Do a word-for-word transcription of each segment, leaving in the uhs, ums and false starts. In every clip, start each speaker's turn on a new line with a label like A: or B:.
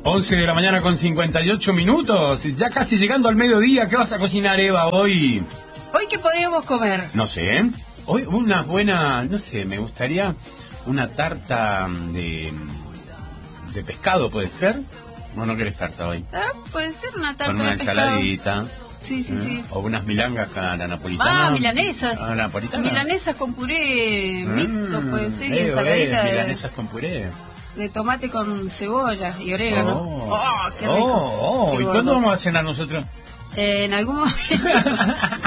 A: once de la mañana con cincuenta y ocho minutos. Ya casi llegando al mediodía. ¿Qué vas a cocinar, Eva, hoy?
B: ¿Hoy qué podríamos comer?
A: No sé. Hoy una buena, no sé, me gustaría una tarta de, de pescado, ¿puede ser? ¿O no querés tarta hoy?
B: Ah, puede ser una tarta
A: Con una
B: de pescado.
A: ensaladita.
B: Sí, sí,
A: ¿eh?
B: sí.
A: O unas milangas a la napolitana.
B: Ah, milanesas.
A: A la napolitana.
B: Milanesas con puré mixto,
A: Mm,
B: puede ser. Y
A: eh,
B: ensaladita
A: eh,
B: de,
A: milanesas con puré.
B: de tomate con cebolla y orégano.
A: Oh,
B: Oh, qué rico.
A: Oh, oh.
B: Qué
A: ¿Y cuándo
B: gordos.
A: vamos a cenar nosotros?
B: Eh, en algún momento.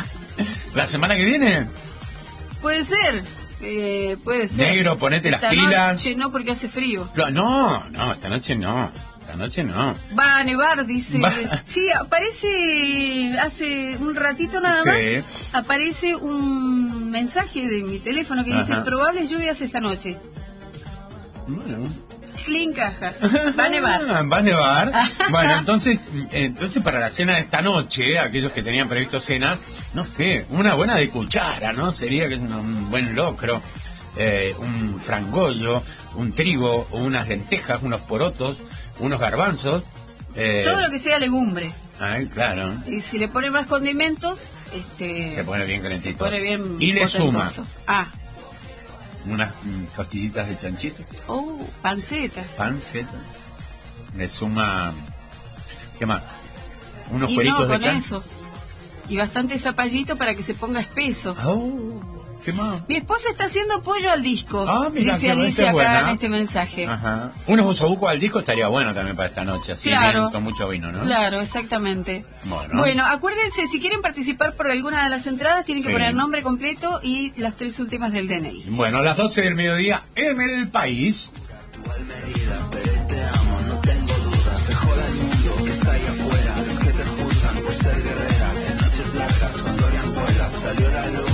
A: ¿La semana que viene?
B: Puede ser. Eh, puede ser.
A: Negro, ponete las
B: Esta
A: pilas.
B: noche no, porque hace frío.
A: No, no, esta noche no. Esta noche no.
B: Va a nevar, dice.
A: Va.
B: Sí, aparece hace un ratito nada
A: Sí.
B: más. Aparece un mensaje de mi teléfono que dice:
A: Ajá.
B: probables lluvias esta noche.
A: Bueno.
B: Clean caja. Va a nevar.
A: Ah, va a nevar. Bueno, entonces, entonces para la cena de esta noche, aquellos que tenían previsto cenas, no sé, una buena de cuchara, ¿no? Sería que es un, un buen locro, eh, un frangollo, un trigo, unas lentejas, unos porotos, unos garbanzos. Eh,
B: Todo lo que sea legumbre.
A: Ay, claro.
B: Y si le pone más condimentos, este,
A: Se pone bien calentito.
B: se pone bien
A: Y le suma
B: potentoso. Ah,
A: unas mm, costillitas de chanchito,
B: oh, panceta.
A: panceta. Le suma, ¿qué más? Unos
B: Y
A: cueritos
B: no,
A: de
B: con
A: chancho.
B: eso. Y bastante zapallito para que se ponga espeso.
A: Oh, ¿qué más?
B: Mi esposa está haciendo pollo al disco.
A: Ah, mira,
B: dice
A: qué
B: Alicia
A: buena,
B: acá
A: buena.
B: en este mensaje.
A: Ajá. Unos buzobucos al disco estaría bueno también para esta noche, así
B: Claro.
A: bien, con mucho vino, ¿no?
B: Claro, exactamente.
A: Bueno.
B: Bueno, acuérdense, si quieren participar por alguna de las entradas, tienen que
A: Sí.
B: poner nombre completo y las tres últimas del D N I.
A: Bueno, a las doce del mediodía en el país.
C: Tu alma herida, pero te amo, no tengo dudas. Se joda el mundo que está ahí afuera. Los que te juzgan por ser guerrera. En noches largas, cuando eran vuelas, salió la luz.